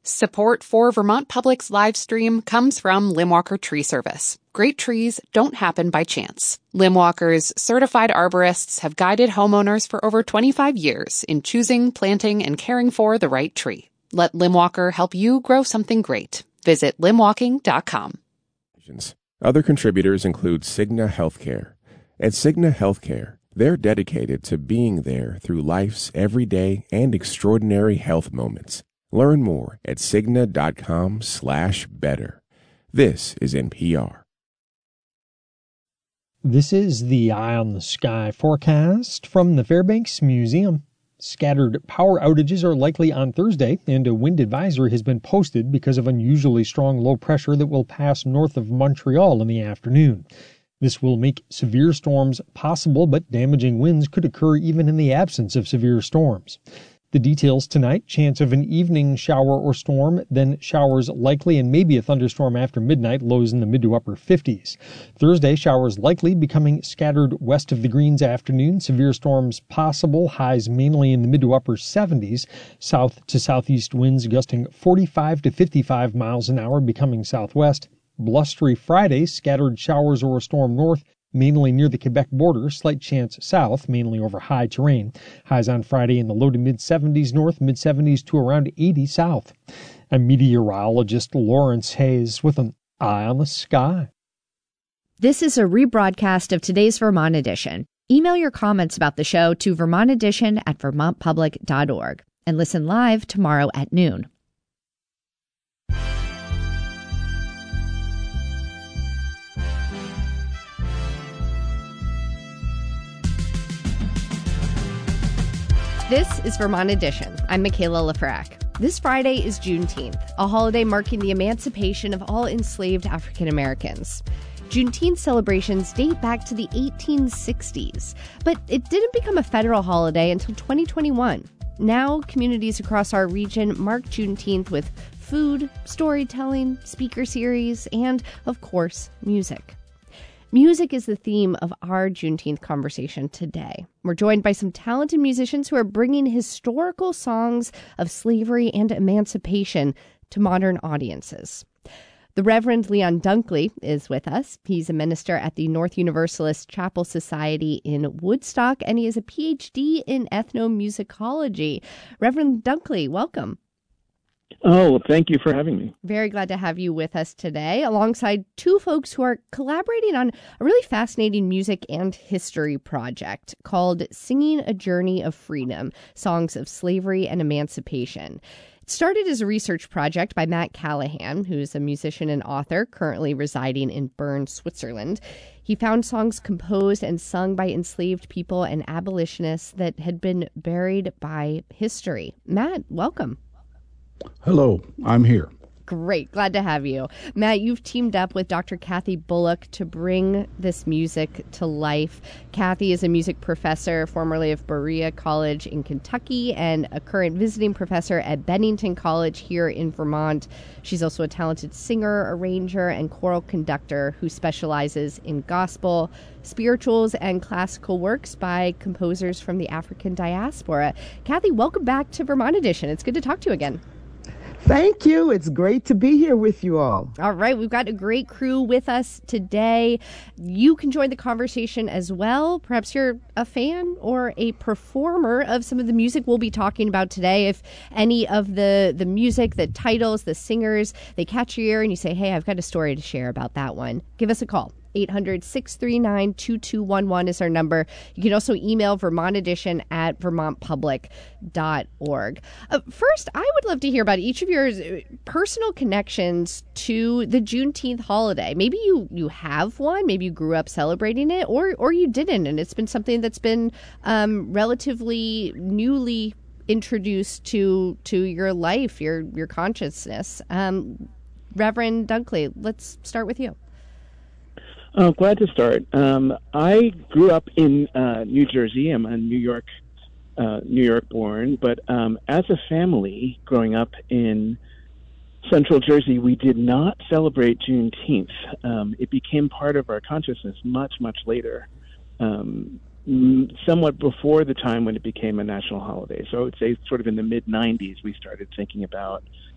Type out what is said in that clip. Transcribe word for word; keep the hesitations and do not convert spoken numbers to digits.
Support for Vermont Public's live stream comes from Limwalker Tree Service. Great trees don't happen by chance. Limwalker's certified arborists have guided homeowners for over twenty-five years in choosing, planting, and caring for the right tree. Let Limwalker help you grow something great. Visit limwalking dot com. Other contributors include Cigna Healthcare. At Cigna Healthcare, they're dedicated to being there through life's everyday and extraordinary health moments. Learn more at Cigna dot com slash better. This is N P R. This is the Eye on the Sky forecast from the Fairbanks Museum. Scattered power outages are likely on Thursday, and a wind advisory has been posted because of unusually strong low pressure that will pass north of Montreal in the afternoon. This will make severe storms possible, but damaging winds could occur even in the absence of severe storms. The details tonight: chance of an evening shower or storm, then showers likely and maybe a thunderstorm after midnight, lows in the mid to upper fifties. Thursday, showers likely, becoming scattered west of the Greens afternoon. Severe storms possible, highs mainly in the mid to upper seventies. South to southeast winds gusting forty-five to fifty-five miles an hour, becoming southwest. Blustery Friday, scattered showers or a storm north, mainly near the Quebec border, slight chance south, mainly over high terrain. Highs on Friday in the low to mid-seventies north, mid-seventies to around eighty south. I'm meteorologist Lawrence Hayes with an Eye on the Sky. This is a rebroadcast of today's Vermont Edition. Email your comments about the show to vermont edition at vermont public dot org and listen live tomorrow at noon. This is Vermont Edition. I'm Michaela Lefrak. This Friday is Juneteenth, a holiday marking the emancipation of all enslaved African Americans. Juneteenth celebrations date back to the eighteen sixties, but it didn't become a federal holiday until twenty twenty-one. Now, communities across our region mark Juneteenth with food, storytelling, speaker series, and, of course, music. Music is the theme of our Juneteenth conversation today. We're joined by some talented musicians who are bringing historical songs of slavery and emancipation to modern audiences. The Reverend Leon Dunkley is with us. He's a minister at the North Universalist Chapel Society in Woodstock, and he has a P H D in ethnomusicology. Reverend Dunkley, welcome. Oh, thank you for having me. Very glad to have you with us today, alongside two folks who are collaborating on a really fascinating music and history project called Singing a Journey of Freedom, Songs of Slavery and Emancipation. It started as a research project by Matt Callahan, who's a musician and author currently residing in Bern, Switzerland. He found songs composed and sung by enslaved people and abolitionists that had been buried by history. Matt, welcome. Hello, I'm here. Great. Glad to have you. Matt, you've teamed up with Doctor Kathy Bullock to bring this music to life. Kathy is a music professor, formerly of Berea College in Kentucky, and a current visiting professor at Bennington College here in Vermont. She's also a talented singer, arranger, and choral conductor who specializes in gospel, spirituals, and classical works by composers from the African diaspora. Kathy, welcome back to Vermont Edition. It's good to talk to you again. Thank you. It's great to be here with you all. All right. We've got a great crew with us today. You can join the conversation as well. Perhaps you're a fan or a performer of some of the music we'll be talking about today. If any of the, the music, the titles, the singers, they catch your ear and you say, hey, I've got a story to share about that one, give us a call. eight hundred, six three nine, two two one one is our number. You can also email Vermont Edition at vermont public dot org. Uh, first, I would love to hear about each of your personal connections to the Juneteenth holiday. Maybe you, you have one, maybe you grew up celebrating it, or, or you didn't, and it's been something that's been um, relatively newly introduced to to your life, your, your consciousness. Um, Reverend Dunkley, let's start with you. Oh, glad to start. Um, I grew up in uh, New Jersey. I'm a New York, uh, New York born. But um, as a family, growing up in Central Jersey, we did not celebrate Juneteenth. Um, it became part of our consciousness much, much later, um, somewhat before the time when it became a national holiday. So I would say, sort of in the mid nineties, we started thinking about